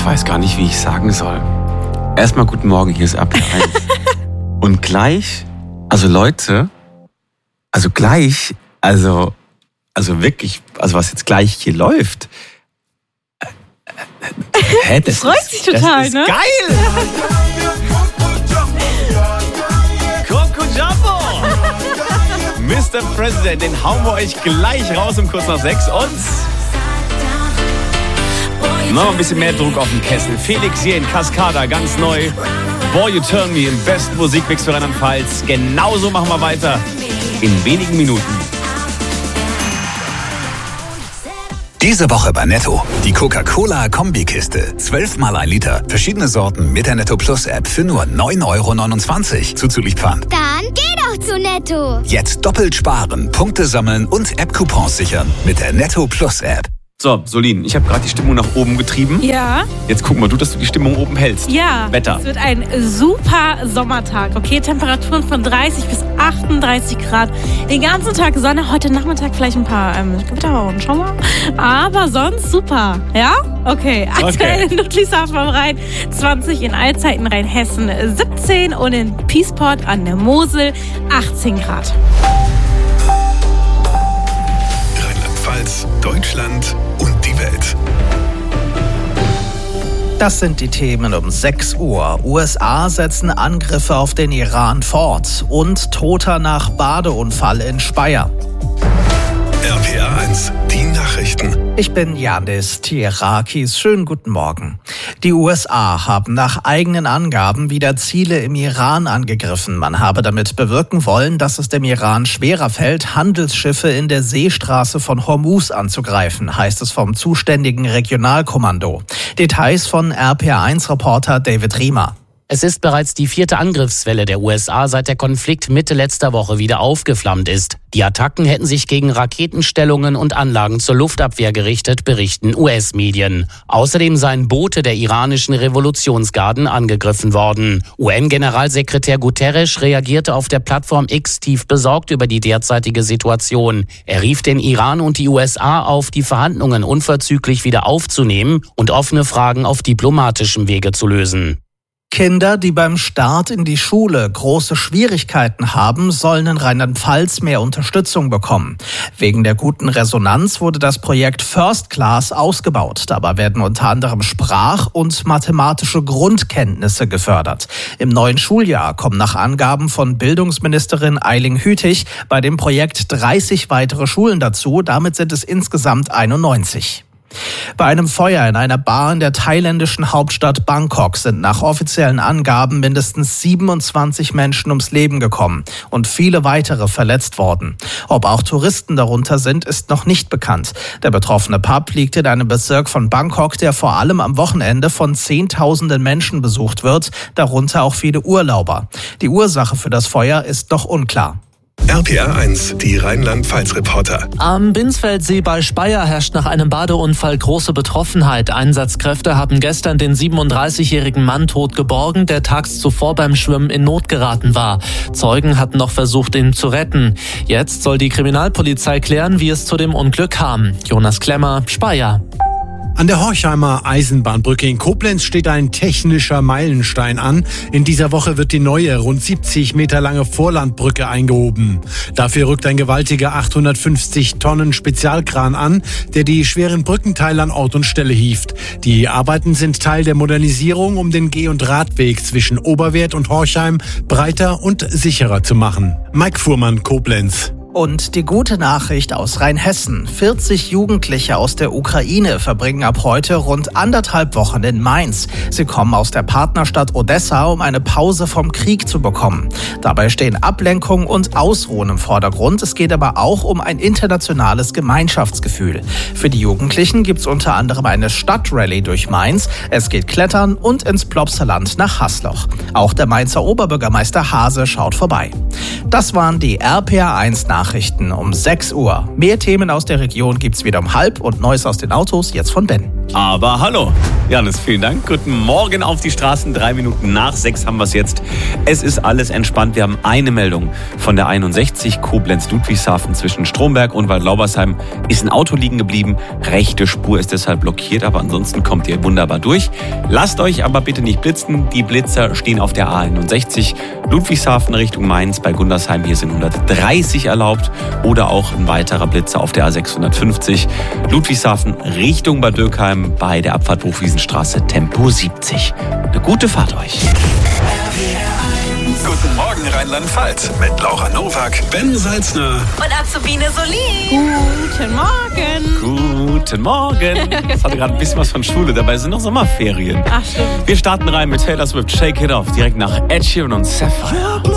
weiß gar nicht, wie ich sagen soll. Erstmal guten Morgen, hier ist RPA 1. Und gleich, also Leute, also wirklich, was jetzt gleich hier läuft. Das freut sich total, das ist ne? Geil! Coco Jumbo! Mr. President, den hauen wir euch gleich raus um kurz nach 6 und noch ein bisschen mehr Druck auf den Kessel. Felix hier in Cascada, ganz neu. Boy, You Turn Me im besten Musikmix für Rheinland-Pfalz. Genauso machen wir weiter in wenigen Minuten. Diese Woche bei Netto. Die Coca-Cola-Kombikiste. 12 mal 1 Liter. Verschiedene Sorten mit der Netto Plus App für nur 9,29 €. Zuzüglich Pfand. Dann geh doch zu Netto. Jetzt doppelt sparen, Punkte sammeln und App-Coupons sichern mit der Netto Plus App. So, Solin, ich habe gerade die Stimmung nach oben getrieben. Ja. Jetzt guck mal, dass du die Stimmung oben hältst. Ja. Wetter. Es wird ein super Sommertag. Okay, Temperaturen von 30 bis 38 Grad. Den ganzen Tag Sonne. Heute Nachmittag vielleicht ein paar Gewitter und Schauer. Aber sonst super. Ja? Okay. Aktuell in Ludwigshafen am Rhein 20, in Altzeiten Rheinhessen 17 und in Piesport an der Mosel 18 Grad. Rheinland-Pfalz, Deutschland und die Welt. Das sind die Themen um 6 Uhr. USA setzen Angriffe auf den Iran fort und Toter nach Badeunfall in Speyer. RPA 1, die Nachrichten. Ich bin Janis Tierakis. Schönen guten Morgen. Die USA haben nach eigenen Angaben wieder Ziele im Iran angegriffen. Man habe damit bewirken wollen, dass es dem Iran schwerer fällt, Handelsschiffe in der Seestraße von Hormuz anzugreifen, heißt es vom zuständigen Regionalkommando. Details von RPA1-Reporter David Riemer. Es ist bereits die 4. Angriffswelle der USA, seit der Konflikt Mitte letzter Woche wieder aufgeflammt ist. Die Attacken hätten sich gegen Raketenstellungen und Anlagen zur Luftabwehr gerichtet, berichten US-Medien. Außerdem seien Boote der iranischen Revolutionsgarden angegriffen worden. UN-Generalsekretär Guterres reagierte auf der Plattform X tief besorgt über die derzeitige Situation. Er rief den Iran und die USA auf, die Verhandlungen unverzüglich wieder aufzunehmen und offene Fragen auf diplomatischem Wege zu lösen. Kinder, die beim Start in die Schule große Schwierigkeiten haben, sollen in Rheinland-Pfalz mehr Unterstützung bekommen. Wegen der guten Resonanz wurde das Projekt First Class ausgebaut. Dabei werden unter anderem Sprach- und mathematische Grundkenntnisse gefördert. Im neuen Schuljahr kommen nach Angaben von Bildungsministerin Eiling Hütig bei dem Projekt 30 weitere Schulen dazu. Damit sind es insgesamt 91. Bei einem Feuer in einer Bar in der thailändischen Hauptstadt Bangkok sind nach offiziellen Angaben mindestens 27 Menschen ums Leben gekommen und viele weitere verletzt worden. Ob auch Touristen darunter sind, ist noch nicht bekannt. Der betroffene Pub liegt in einem Bezirk von Bangkok, der vor allem am Wochenende von Zehntausenden Menschen besucht wird, darunter auch viele Urlauber. Die Ursache für das Feuer ist noch unklar. RPA 1, die Rheinland-Pfalz-Reporter. Am Binsfeldsee bei Speyer herrscht nach einem Badeunfall große Betroffenheit. Einsatzkräfte haben gestern den 37-jährigen Mann tot geborgen, der tags zuvor beim Schwimmen in Not geraten war. Zeugen hatten noch versucht, ihn zu retten. Jetzt soll die Kriminalpolizei klären, wie es zu dem Unglück kam. Jonas Klemmer, Speyer. An der Horchheimer Eisenbahnbrücke in Koblenz steht ein technischer Meilenstein an. In dieser Woche wird die neue, rund 70 Meter lange Vorlandbrücke eingehoben. Dafür rückt ein gewaltiger 850 Tonnen Spezialkran an, der die schweren Brückenteile an Ort und Stelle hieft. Die Arbeiten sind Teil der Modernisierung, um den Geh- und Radweg zwischen Oberwerth und Horchheim breiter und sicherer zu machen. Mike Fuhrmann, Koblenz. Und die gute Nachricht aus Rheinhessen. 40 Jugendliche aus der Ukraine verbringen ab heute rund 1,5 Wochen in Mainz. Sie kommen aus der Partnerstadt Odessa, um eine Pause vom Krieg zu bekommen. Dabei stehen Ablenkung und Ausruhen im Vordergrund. Es geht aber auch um ein internationales Gemeinschaftsgefühl. Für die Jugendlichen gibt es unter anderem eine Stadtrallye durch Mainz. Es geht klettern und ins Plopsaland nach Hasloch. Auch der Mainzer Oberbürgermeister Hase schaut vorbei. Das waren die RPA1 Nachrichten um 6 Uhr. Mehr Themen aus der Region gibt's wieder um 12:30 und Neues aus den Autos jetzt von Ben. Aber hallo. Janis, vielen Dank. Guten Morgen auf die Straßen. 3 Minuten nach 6 haben wir es jetzt. Es ist alles entspannt. Wir haben eine Meldung von der 61 Koblenz-Ludwigshafen zwischen Stromberg und Waldlaubersheim. Ist ein Auto liegen geblieben. Rechte Spur ist deshalb blockiert, aber ansonsten kommt ihr wunderbar durch. Lasst euch aber bitte nicht blitzen. Die Blitzer stehen auf der A61 Ludwigshafen Richtung Mainz. Bei Gundersheim hier sind 130 erlaubt. Oder auch ein weiterer Blitzer auf der A650 Ludwigshafen Richtung Bad Dürkheim bei der Abfahrt Buchwiesenstraße Tempo 70. Eine gute Fahrt euch. Guten Morgen Rheinland-Pfalz mit Laura Nowak, Ben Salzner Und Azubine Solin. Guten Morgen. Guten Morgen. Das hatte gerade ein bisschen was von Schule, dabei sind noch Sommerferien. Ach, stimmt. Wir starten rein mit Taylor Swift, Shake It Off, direkt nach Ed Sheeran und Sapphire.